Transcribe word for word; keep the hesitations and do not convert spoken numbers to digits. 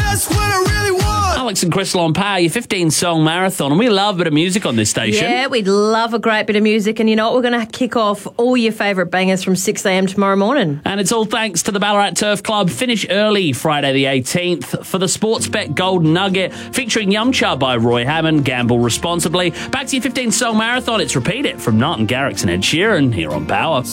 That's what I really want. Alex and Crystal on Power, your fifteen-song marathon, and we love a bit of music on this station. Yeah, we'd love a great bit of music, and you know what? We're going to kick off all your favourite bangers from six a.m. tomorrow morning. And it's all thanks to the Ballarat Turf Club. Finish early Friday the eighteenth for the Sportsbet Gold Nugget featuring Yum Cha by Roy Hammond. Gamble responsibly. Back to your fifteen-song marathon. It's Repeat It from Martin Garrix and Ed Sheeran here on Power.